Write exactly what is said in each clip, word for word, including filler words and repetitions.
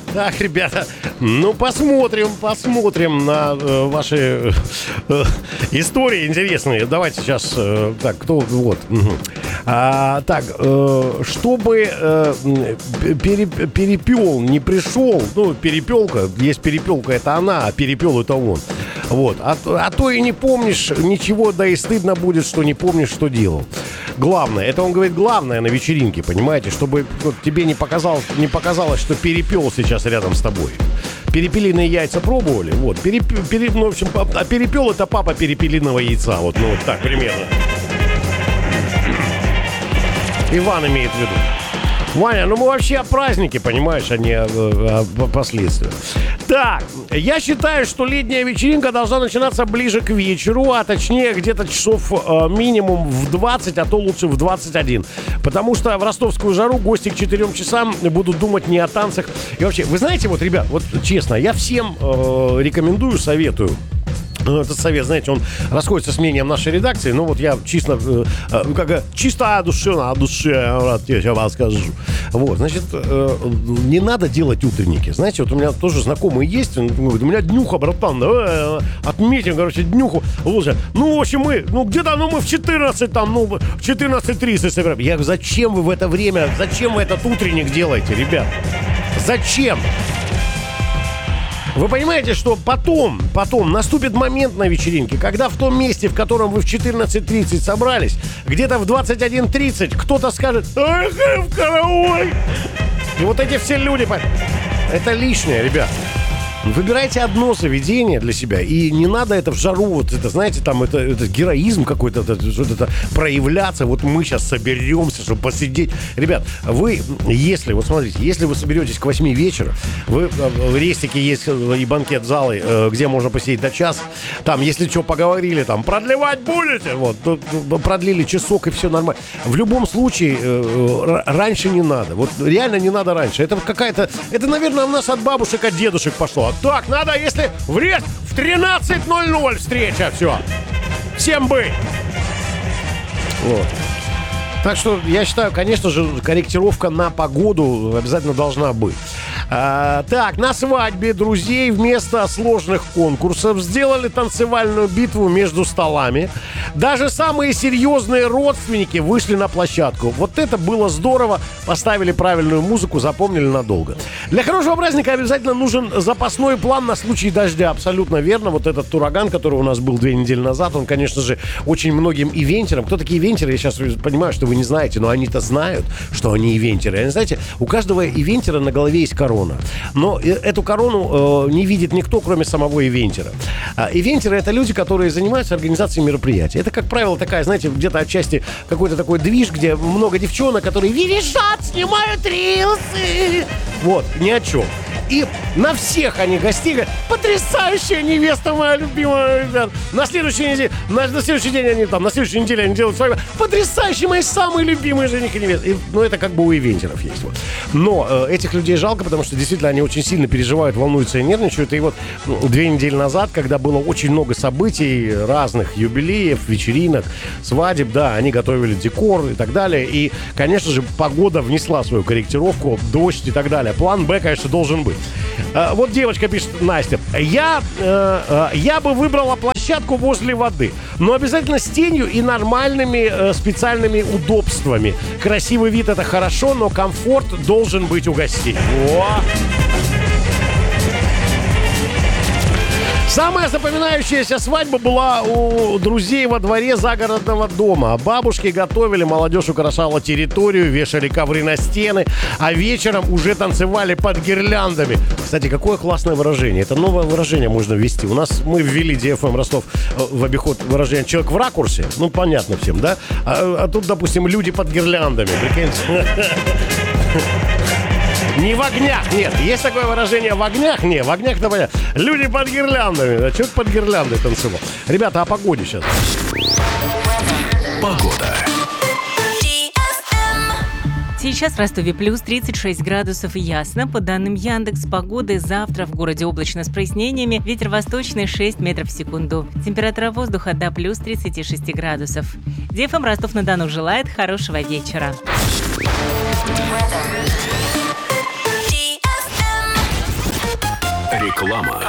Так, ребята, ну посмотрим, посмотрим на э, ваши э, истории интересные. Давайте сейчас, э, так, кто, вот. Угу. А, так, э, чтобы э, пере, перепел не пришел, ну, перепелка, есть перепелка, это она, а перепел это он. Вот, а, а то и не помнишь ничего, да и стыдно будет, что не помнишь, что делал. Главное, это он говорит, главное на вечеринке, понимаете, чтобы вот, тебе не показалось, не показалось, что перепел сейчас рядом с тобой. Перепелиные яйца пробовали, вот, переп, пере, ну, в общем, а перепел это папа перепелиного яйца, вот, ну, вот так примерно. Иван имеет в виду. Ваня, ну мы вообще о празднике, понимаешь, а не о, о, о последствиях. Так, я считаю, что летняя вечеринка должна начинаться ближе к вечеру, а точнее где-то часов э, минимум в двадцать, а то лучше в двадцать один. Потому что в ростовскую жару гости к четырем часам будут думать не о танцах. И вообще, вы знаете, вот, ребят, вот честно, я всем э, рекомендую, советую. Этот совет, знаете, он расходится с мнением нашей редакции. Ну вот я чисто, э, э, как, чисто о душе, на душе, брат, я сейчас вам скажу. Вот, значит, э, не надо делать утренники. Знаете, вот у меня тоже знакомые есть. Он говорит, у меня днюха, братан, давай отметим, короче, днюху. Лучше. Ну, в общем, мы, ну где-то, ну мы в четырнадцать, там, ну в четырнадцать тридцать собираем. Я говорю, зачем вы в это время, зачем вы этот утренник делаете, ребят? Зачем? Вы понимаете, что потом, потом наступит момент на вечеринке, когда в том месте, в котором вы в четырнадцать тридцать собрались, где-то в двадцать один тридцать кто-то скажет «Ах, в караул!» И вот эти все люди, это лишнее, ребят. Выбирайте одно заведение для себя. И не надо это в жару, вот это, знаете, там это, это героизм какой-то, это, это проявляться. Вот мы сейчас соберемся, чтобы посидеть. Ребят, вы, если, вот смотрите, если вы соберетесь к восьми вечера, вы, в Рестике есть и банкет-залы, где можно посидеть до часа. Там, если что, поговорили, там, продлевать будете? Вот, продлили часок и все нормально. В любом случае, раньше не надо. Вот реально не надо раньше. Это какая-то, это, наверное, у нас от бабушек, от дедушек пошло. Так, надо, если в Рест в тринадцать ноль ноль встреча, все. Всем быть. Вот. Так что, я считаю, конечно же, корректировка на погоду обязательно должна быть. А, так, на свадьбе друзей вместо сложных конкурсов сделали танцевальную битву между столами. Даже самые серьезные родственники вышли на площадку. Вот это было здорово. Поставили правильную музыку, запомнили надолго. Для хорошего праздника обязательно нужен запасной план на случай дождя. Абсолютно верно. Вот этот ураган, который у нас был две недели назад, он, конечно же, очень многим ивентерам. Кто такие ивентеры? Я сейчас понимаю, что вы не знаете, но они-то знают, что они ивентеры. И, знаете, у каждого ивентера на голове есть корона. Но эту корону э, не видит никто, кроме самого ивентера. А ивентеры — это люди, которые занимаются организацией мероприятий. Это, как правило, такая, знаете, где-то отчасти какой-то такой движ, где много девчонок, которые верещат, снимают рилсы. Вот, ни о чем. И на всех они гостей говорят: потрясающая невеста моя любимая, ребят. На следующей неделе, на, на следующий день они там, на следующей неделе они делают свадьбу. Потрясающие мои самые любимые жених и невеста. И, ну, это как бы у ивентеров есть. Вот. Но э, этих людей жалко, потому что действительно они очень сильно переживают, волнуются и нервничают. И вот ну, две недели назад, когда было очень много событий, разных юбилеев, вечеринок, свадеб, да, они готовили декор и так далее. И, конечно же, погода внесла свою корректировку, дождь и так далее. План Б, конечно, должен быть. А, вот девочка пишет, Настя: я, э, э, я бы выбрала площадку возле воды, но обязательно с тенью и нормальными э, специальными удобствами. Красивый вид — это хорошо, но комфорт должен быть у гостей. О! Самая запоминающаяся свадьба была у друзей во дворе загородного дома. Бабушки готовили, молодежь украшала территорию, вешали ковры на стены, а вечером уже танцевали под гирляндами. Кстати, какое классное выражение. Это новое выражение можно ввести. У нас мы ввели ди эф эм Ростов в обиход выражение «человек в ракурсе». Ну, понятно всем, да? А, а тут, допустим, люди под гирляндами. Прикиньте. Не в огнях, нет. Есть такое выражение в огнях? Нет, в огнях это понятно. Люди под гирляндами. А человек под гирляндой танцевал. Ребята, о погоде сейчас. Погода. Сейчас в Ростове плюс тридцать шесть градусов и ясно. По данным Яндекс.Погоды, завтра в городе облачно с прояснениями. Ветер восточный шесть метров в секунду. Температура воздуха до плюс тридцать шесть градусов. ди эф эм Ростов-на-Дону желает хорошего вечера. Реклама.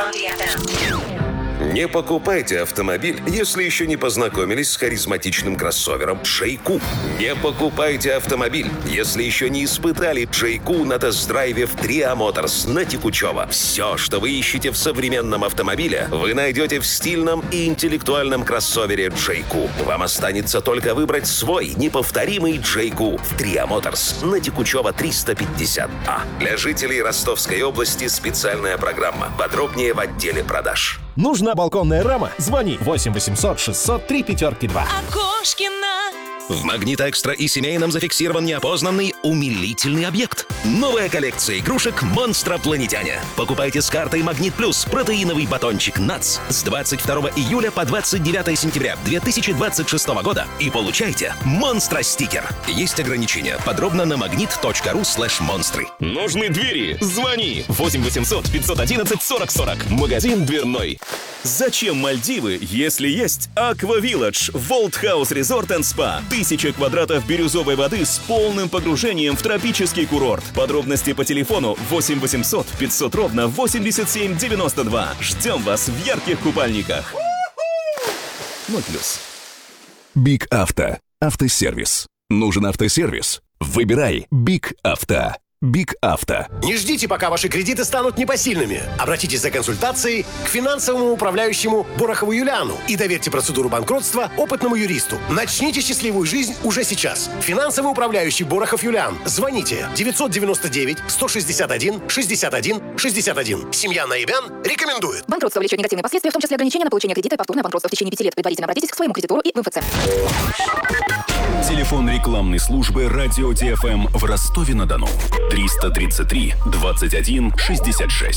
Не покупайте автомобиль, если еще не познакомились с харизматичным кроссовером Джейку. Не покупайте автомобиль, если еще не испытали Джейку на тест-драйве в Триа Моторс на Текучево. Все, что вы ищете в современном автомобиле, вы найдете в стильном и интеллектуальном кроссовере Джейку. Вам останется только выбрать свой неповторимый Джейку в Триа Моторс на Текучево триста пятьдесят А. Для жителей Ростовской области специальная программа. Подробнее в отделе продаж. Нужна балконная рама? Звони восемь восемьсот шестьсот три пятерки два. Окошкина. В «Магнит Экстра» и семейном зафиксирован неопознанный умилительный объект. Новая коллекция игрушек «Монстропланетяне». Покупайте с картой «Магнит Плюс» протеиновый батончик «Натс» с двадцать второго июля по двадцать девятое сентября две тысячи двадцать шестого года и получайте «Монстро-стикер». Есть ограничения. Подробно на магнит точка ру слэш монстры. Нужны двери? Звони восемь восемьсот пятьсот одиннадцать сорок сорок. Магазин дверной. Зачем Мальдивы, если есть Aqua Village, World House Resort and Spa? Тысяча квадратов бирюзовой воды с полным погружением в тропический курорт. Подробности по телефону восемь восемьсот пятьсот ровно восемьдесят семь девяносто два. Ждем вас в ярких купальниках. ноль плюс. Биг Авто. Автосервис. Нужен автосервис? Выбирай Биг Авто. Биг Авто. Не ждите, пока ваши кредиты станут непосильными. Обратитесь за консультацией к финансовому управляющему Борохову Юлиану и доверьте процедуру банкротства опытному юристу. Начните счастливую жизнь уже сейчас. Финансовый управляющий Борохов Юлиан. Звоните девятьсот девяносто девять сто шестьдесят один шестьдесят один шестьдесят один. Семья Наибян рекомендует. Банкротство влечет негативные последствия, в том числе ограничения на получение кредита и повторное банкротство в течение пяти лет. Предварительно обратитесь к своему кредитору и в эм эф цэ. Телефон рекламной службы «Радио Ти Эф Эм» в Ростове-на-Дону. триста тридцать три двадцать один шестьдесят шесть.